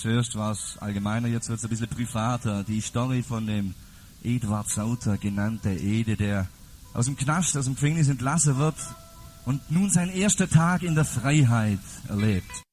Zuerst war es allgemeiner, jetzt wird es ein bisschen privater. Die Story von dem Eduard Sauter, genannt der Ede, der aus dem Knast, aus dem Gefängnis entlassen wird und nun seinen ersten Tag in der Freiheit erlebt.